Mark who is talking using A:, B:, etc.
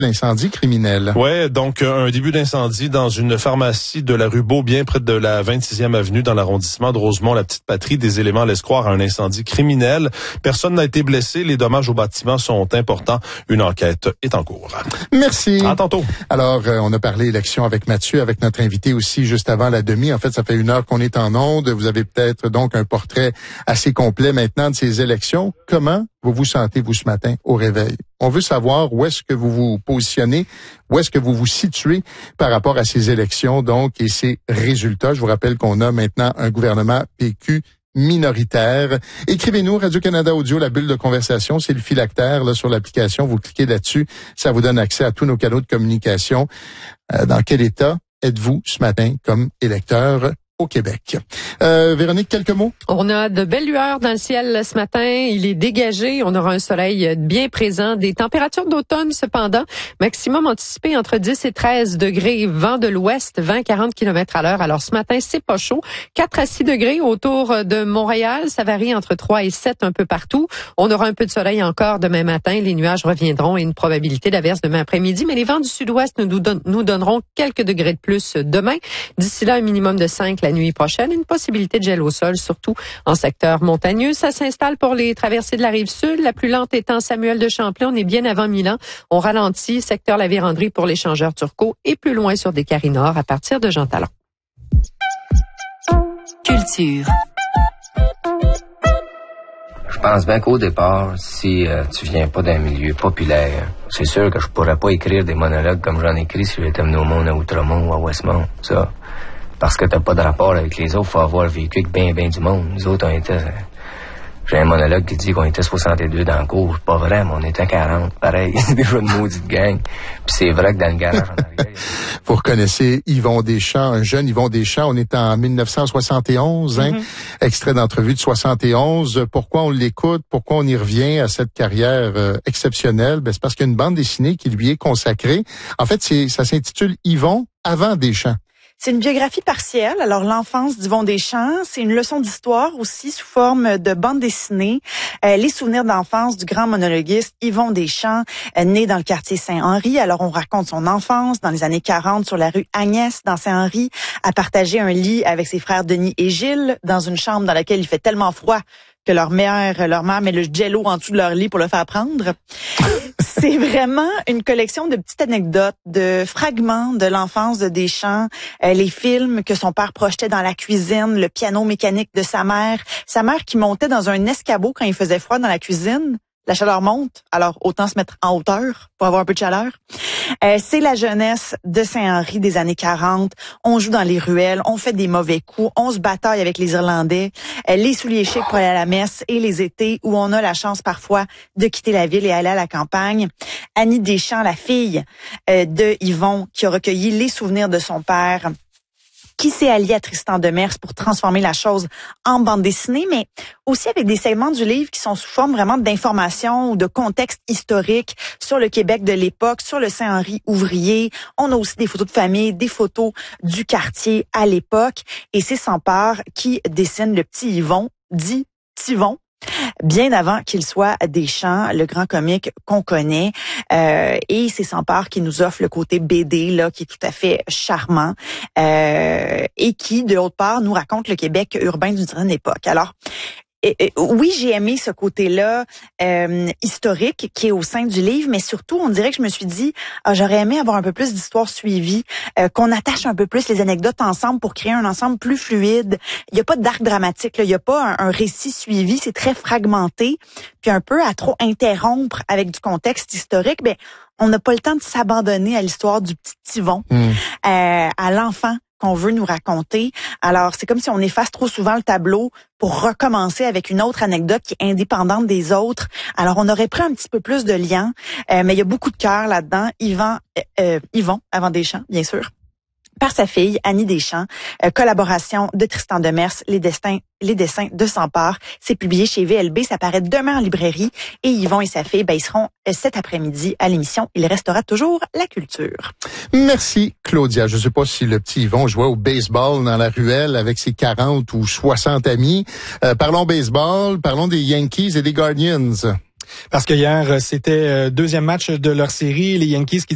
A: L'incendie criminel.
B: Ouais, donc un début d'incendie dans une pharmacie de la rue Beaubien, près de la 26e avenue, dans l'arrondissement de Rosemont, la petite patrie. Des éléments laissent croire à un incendie criminel. Personne n'a été blessé. Les dommages au bâtiment sont importants. Une enquête est en cours.
A: Merci.
B: À tantôt.
A: Alors, on a parlé élection avec Mathieu, avec notre invité aussi juste avant la demi. En fait, ça fait 1 heure qu'on est en onde. Vous avez peut-être donc un portrait assez complet maintenant de ces élections. Comment vous vous sentez, vous, ce matin, au réveil? On veut savoir où est-ce que vous vous positionnez, où est-ce que vous vous situez par rapport à ces élections, donc, et ces résultats. Je vous rappelle qu'on a maintenant un gouvernement PQ minoritaire. Écrivez-nous, Radio-Canada Audio, la bulle de conversation, c'est le phylactère là, sur l'application. Vous cliquez là-dessus, ça vous donne accès à tous nos canaux de communication. Dans quel état êtes-vous ce matin comme électeur au Québec? Véronique, quelques mots?
C: On a de belles lueurs dans le ciel ce matin. Il est dégagé. On aura un soleil bien présent. Des températures d'automne, cependant. Maximum anticipé entre 10 et 13 degrés. Vent de l'ouest, 20-40 km à l'heure. Alors, ce matin, c'est pas chaud. 4 à 6 degrés autour de Montréal. Ça varie entre 3 et 7 un peu partout. On aura un peu de soleil encore demain matin. Les nuages reviendront et une probabilité d'averse demain après-midi. Mais les vents du sud-ouest nous donneront quelques degrés de plus demain. D'ici là, un minimum de 5 la nuit prochaine. Une possibilité de gel au sol, surtout en secteur montagneux. Ça s'installe pour les traversées de la Rive-Sud. La plus lente étant Samuel de Champlain. On est bien avant Milan. On ralentit. Secteur La Vérandrie pour l'échangeur turco et plus loin sur des Carrés Nord à partir de Jean Talon.
D: Culture.
E: Je pense bien qu'au départ, si tu viens pas d'un milieu populaire, c'est sûr que je pourrais pas écrire des monologues comme j'en écris si j'étais venu au monde à Outremont ou à Westmont, ça. Parce que t'as pas de rapport avec les autres, faut avoir vécu avec bien du monde. Nous autres, on était... J'ai un monologue qui dit qu'on était 62 dans le cours. C'est pas vrai, mais on était 40. Pareil, c'est déjà une maudite gang. Puis c'est vrai que dans le garage en arrière...
A: Vous reconnaissez Yvon Deschamps, un jeune Yvon Deschamps. On est en 1971, hein? Extrait d'entrevue de 71. Pourquoi on l'écoute? Pourquoi on y revient à cette carrière exceptionnelle? Ben, c'est parce qu'il y a une bande dessinée qui lui est consacrée. En fait, ça s'intitule Yvon avant Deschamps.
F: C'est une biographie partielle. Alors, l'enfance d'Yvon Deschamps, c'est une leçon d'histoire aussi sous forme de bande dessinée. Les souvenirs d'enfance du grand monologuiste Yvon Deschamps, né dans le quartier Saint-Henri. Alors, on raconte son enfance dans les années 40 sur la rue Agnès dans Saint-Henri, à partager un lit avec ses frères Denis et Gilles dans une chambre dans laquelle il fait tellement froid que leur mère met le jello en dessous de leur lit pour le faire prendre. C'est vraiment une collection de petites anecdotes, de fragments de l'enfance de Deschamps, les films que son père projetait dans la cuisine, le piano mécanique de sa mère qui montait dans un escabeau quand il faisait froid dans la cuisine. La chaleur monte, alors autant se mettre en hauteur pour avoir un peu de chaleur. C'est la jeunesse de Saint-Henri des années 40. On joue dans les ruelles, on fait des mauvais coups, on se bataille avec les Irlandais, les souliers chics pour aller à la messe et les étés où on a la chance parfois de quitter la ville et aller à la campagne. Annie Deschamps, la fille de Yvon, qui a recueilli les souvenirs de son père, qui s'est allié à Tristan Demers pour transformer la chose en bande dessinée, mais aussi avec des segments du livre qui sont sous forme vraiment d'informations ou de contexte historique sur le Québec de l'époque, sur le Saint-Henri ouvrier. On a aussi des photos de famille, des photos du quartier à l'époque. Et c'est Sampard qui dessine le petit Yvon, dit Tivon, bien avant qu'il soit Deschamps, le grand comique qu'on connaît. Et c'est Sampard qui nous offre le côté BD, là, qui est tout à fait charmant, et qui, de l'autre part, nous raconte le Québec urbain d'une certaine époque. Alors, oui, j'ai aimé ce côté-là historique qui est au sein du livre, mais surtout, on dirait que je me suis dit, j'aurais aimé avoir un peu plus d'histoire suivie, qu'on attache un peu plus les anecdotes ensemble pour créer un ensemble plus fluide. Il n'y a pas d'arc dramatique, là. Il n'y a pas un récit suivi, c'est très fragmenté, puis un peu à trop interrompre avec du contexte historique, ben on n'a pas le temps de s'abandonner à l'histoire du petit Yvon, à l'enfant qu'on veut nous raconter. Alors, c'est comme si on efface trop souvent le tableau pour recommencer avec une autre anecdote qui est indépendante des autres. Alors, on aurait pris un petit peu plus de liens, mais il y a beaucoup de cœur là-dedans. Yvon, avant Deschamps, bien sûr, par sa fille, Annie Deschamps, collaboration de Tristan Demers, les dessins de Sampard. C'est publié chez VLB, ça paraît demain en librairie. Et Yvon et sa fille, ils seront cet après-midi à l'émission Il restera toujours la culture.
A: Merci, Claudia. Je ne sais pas si le petit Yvon jouait au baseball dans la ruelle avec ses 40 ou 60 amis. Parlons baseball, parlons des Yankees et des Guardians.
G: Parce que hier, c'était deuxième match de leur série. Les Yankees qui